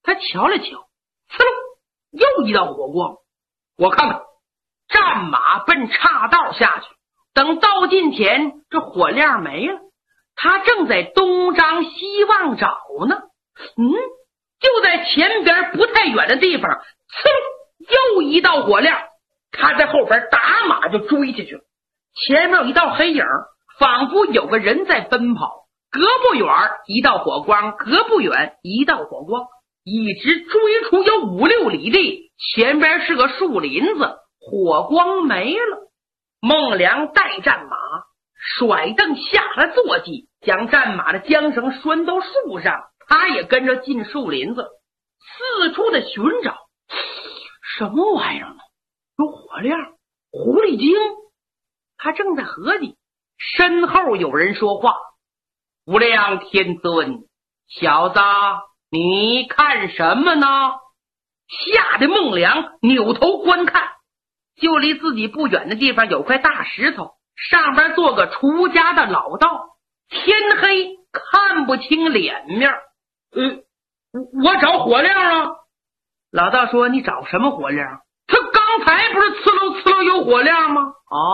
他瞧了瞧，呲溜，又一道火光。我看看，战马奔岔道下去，等到近前，这火亮没了。他正在东张西望找呢。就在前边不太远的地方，呲，又一道火亮。他在后边打马就追下去了。前面有一道黑影，仿佛有个人在奔跑。隔不远一道火光，隔不远一道火光，一直追出有5、6里地。前边是个树林子，火光没了。孟良带战马，甩蹬下了坐骑，将战马的缰绳拴到树上，他也跟着进树林子，四处的寻找。什么玩意儿呢？有火亮，狐狸精。他正在合计，身后有人说话：无量天尊，小子，你看什么呢？吓得孟良扭头观看，就离自己不远的地方有块大石头，上边坐个出家的老道，天黑看不清脸面。我找火亮啊。老道说：你找什么火亮？他刚才不是呲溜呲溜有火亮吗？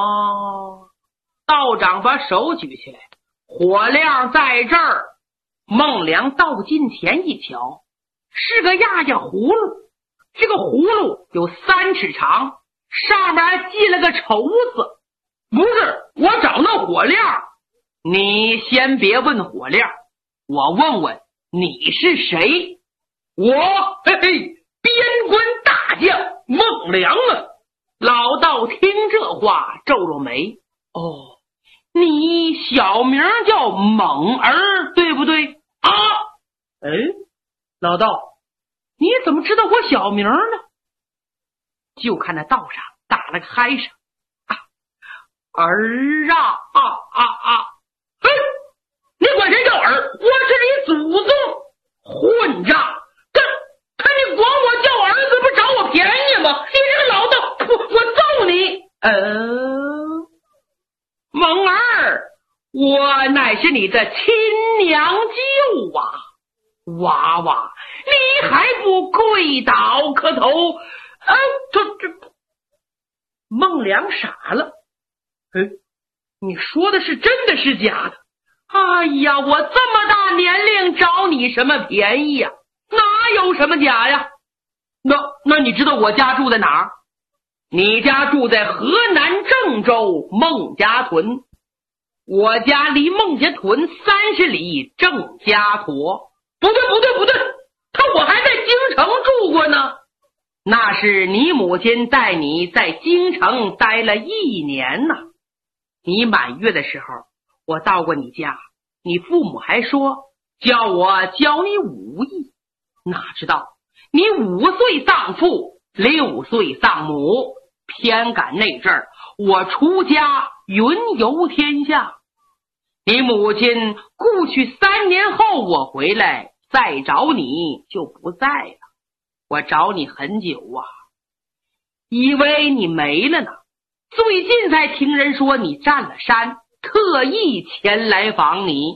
道长把手举起来，火亮在这儿。孟良到近前一瞧，是个压压葫芦。这个葫芦有3尺长，上面还系了个绸子。不是，我找那火亮。你先别问火亮，我问问你是谁？我边关大将孟良啊。老道听这话皱皱眉，你小名叫猛儿对不对啊？老道，你怎么知道我小名呢？就看那道上打了个嗨声，儿啊，你管谁叫儿？我是你祖宗，混账！看你管我叫儿子，不找我便宜吗？你这个老道，我揍你！蒙儿，我乃是你的亲娘舅啊！娃娃，你还不跪倒磕头？孟良傻了。你说的是真的是假的？哎呀，我这么大年龄找你什么便宜呀？哪有什么假呀？那你知道我家住在哪儿？你家住在河南郑州孟家屯，我家离孟家屯30里郑家坨。不对，我还在京城住过呢。那是你母亲带你在京城待了1年呢。你满月的时候，我到过你家，你父母还说叫我教你武艺，哪知道你5岁丧父，6岁丧母，偏赶那阵儿我出家云游天下。你母亲故去3年后，我回来再找你就不在了。我找你很久啊，以为你没了呢。最近才听人说你占了山，特意前来访你。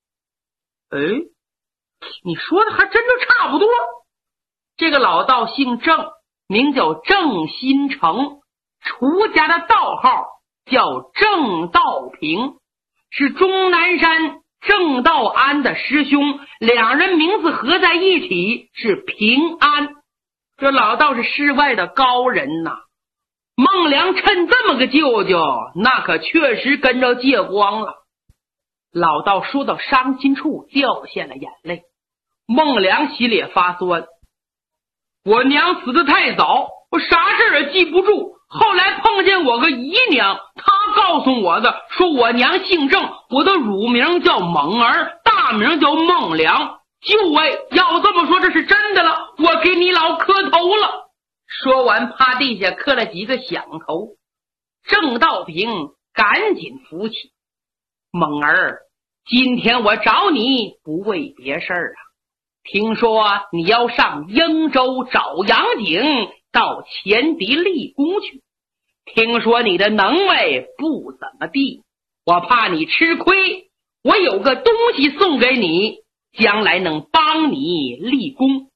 你说的还真就差不多。这个老道姓郑，名叫郑新成，出家的道号叫郑道平，是终南山郑道安的师兄，两人名字合在一起是平安。这老道是世外的高人呐。孟良趁这么个舅舅，那可确实跟着借光了。老道说到伤心处掉下了眼泪。孟良心里也发酸，我娘死得太早，我啥事也记不住。后来碰见我个姨娘，她告诉我的，说我娘姓郑，我的乳名叫猛儿，大名叫孟良。要这么说这是真的了，我给你老磕头了。说完趴地下磕了几个响头。郑道平赶紧扶起，猛儿，今天我找你不为别事啊，听说你要上英州找杨景，到前敌立功去，听说你的能耐不怎么地，我怕你吃亏，我有个东西送给你，将来能帮你立功。